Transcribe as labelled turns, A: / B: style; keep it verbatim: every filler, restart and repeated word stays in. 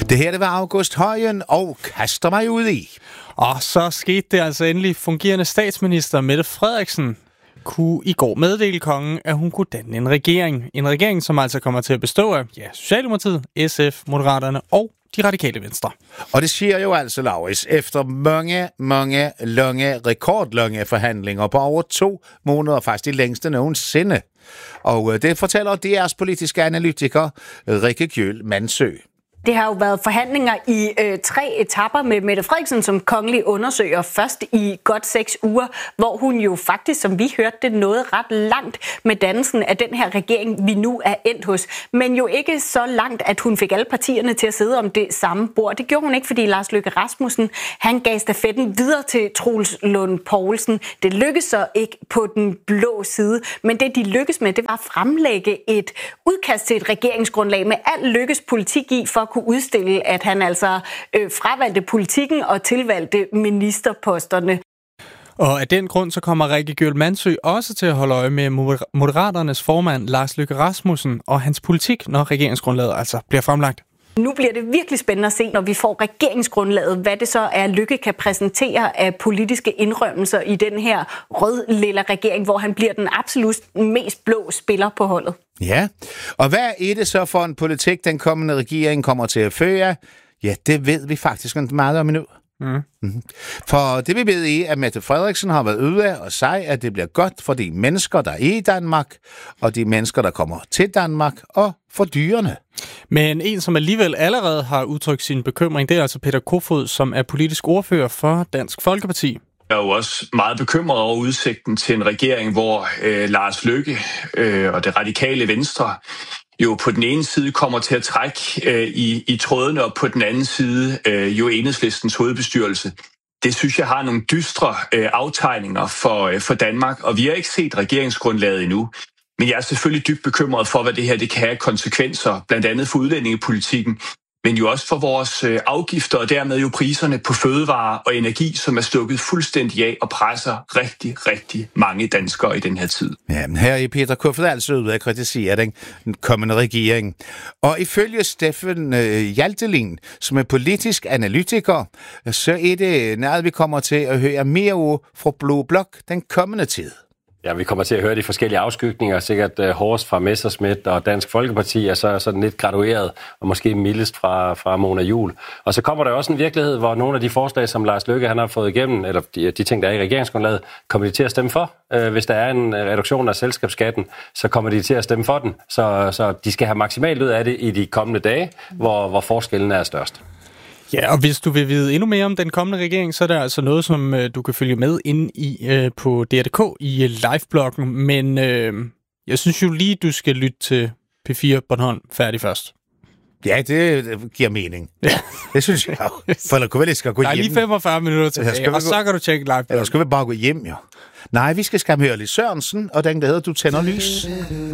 A: Det her, det var August Højen, og kaster mig ud i.
B: Og så skete det altså endelig. Fungerende statsminister Mette Frederiksen kunne i går meddele kongen, at hun kunne danne en regering. En regering, som altså kommer til at bestå af ja, Socialdemokratiet, S F, Moderaterne og de radikale venstre.
A: Og det siger jo altså, Lauris, efter mange, mange lange, rekordlange forhandlinger på over to måneder, faktisk de længste nogensinde. Og det fortæller D R's politiske analytiker Rikke Kjøl Mansø.
C: Det har jo været forhandlinger i øh, tre etapper med Mette Frederiksen som kongelig undersøger. Først i godt seks uger, hvor hun jo faktisk, som vi hørte det, nåede ret langt med dannelsen af den her regering, vi nu er endt hos. Men jo ikke så langt, at hun fik alle partierne til at sidde om det samme bord. Det gjorde hun ikke, fordi Lars Løkke Rasmussen, han gav stafetten videre til Troels Lund Poulsen. Det lykkedes så ikke på den blå side. Men det, de lykkedes med, det var at fremlægge et udkast til et regeringsgrundlag med al Løkkes politik i for at kunne udstille, at han altså øh, fravalgte politikken og tilvalgte ministerposterne.
B: Og af den grund så kommer Rikke Kjøl Mansø også til at holde øje med Moderaternes formand Lars Løkke Rasmussen og hans politik, når regeringsgrundlaget altså bliver fremlagt.
C: Nu bliver det virkelig spændende at se, når vi får regeringsgrundlaget, hvad det så er, Løkke kan præsentere af politiske indrømmelser i den her rød-lilla regering, hvor han bliver den absolut mest blå spiller på holdet.
A: Ja, og hvad er det så for en politik, den kommende regering kommer til at føre? Ja, det ved vi faktisk ikke meget om endnu. Mm. Mm-hmm. For det vi ved er, at Mette Frederiksen har været ude og sige, at det bliver godt for de mennesker, der er i Danmark, og de mennesker, der kommer til Danmark, og for dyrene.
B: Men en, som alligevel allerede har udtrykt sin bekymring, det er altså Peter Kofod, som er politisk ordfører for Dansk Folkeparti.
D: Jeg er jo også meget bekymret over udsigten til en regering, hvor øh, Lars Løkke øh, og det radikale venstre jo på den ene side kommer til at trække øh, i, i trådene, og på den anden side øh, jo Enhedslistens hovedbestyrelse. Det synes jeg har nogle dystre øh, aftegninger for, øh, for Danmark, og vi har ikke set regeringsgrundlaget endnu. Men jeg er selvfølgelig dybt bekymret for, hvad det her det kan have konsekvenser, blandt andet for udlændingepolitikken, men jo også for vores øh, afgifter, og dermed jo priserne på fødevarer og energi, som er stukket fuldstændig af og presser rigtig, rigtig mange danskere i den her tid.
A: Ja, men her er Peter Kofod altså ude at kritisere den kommende regering. Og ifølge Steffen øh, Hjaltelin, som er politisk analytiker, så er det noget, vi kommer til at høre mere fra Blå Blok den kommende tid.
E: Ja, vi kommer til at høre de forskellige afskygninger, sikkert uh, hårdest fra Messerschmidt og Dansk Folkeparti, og så sådan lidt gradueret, og måske mildest fra, fra Mona Juul. Og så kommer der også en virkelighed, hvor nogle af de forslag, som Lars Løkke han har fået igennem, eller de, de ting, der er i regeringsgrundlaget, kommer de til at stemme for. Uh, hvis der er en reduktion af selskabsskatten, så kommer de til at stemme for den. Så, så de skal have maksimalt ud af det i de kommende dage, hvor, hvor forskellen er størst.
B: Ja, og hvis du vil vide endnu mere om den kommende regering, så er der altså noget, som øh, du kan følge med inde i øh, på D R punktum d k i livebloggen. Men øh, jeg synes jo lige, du skal lytte til P fire Bornholm færdig først.
A: Ja, det giver mening. Ja. Det synes jeg jo. For der kunne vel ikke skal gå hjem.
B: Der er lige femogfyrre minutter tilbage, og så kan du tjekke livebloggen.
A: Eller skal vi bare gå hjem, jo? Nej, vi skal skam høre lidt Sørensen, og den, der hedder Du tænder lys.